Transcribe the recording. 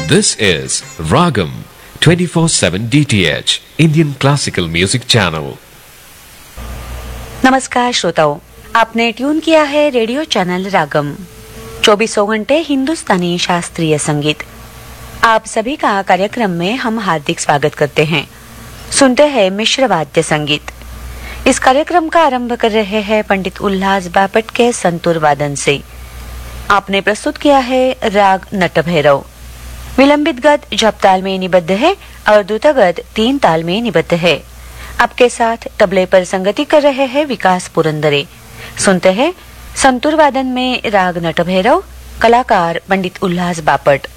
This is Ragam 24/7 DTH Indian Classical Music Channel. नमस्कार श्रोताओं, आपने ट्यून किया है रेडियो चैनल रागम 24 घंटे हिंदुस्तानी शास्त्रीय संगीत। आप सभी का कार्यक्रम में हम हार्दिक स्वागत करते हैं। सुनते हैं मिश्र वाद्य संगीत। इस कार्यक्रम का आरंभ कर रहे हैं पंडित उल्लास बापट के संतूर वादन से। आपने प्रस्तुत किया है राग नटभैरव। विलंबित गत जप ताल में निबद्ध है और द्रुतगत 3 ताल में निबद्ध है। आपके साथ तबले पर संगति कर रहे हैं विकास पुरंदरे। सुनते हैं संतूर वादन में राग नटभैरव, कलाकार पंडित उल्लास बापट।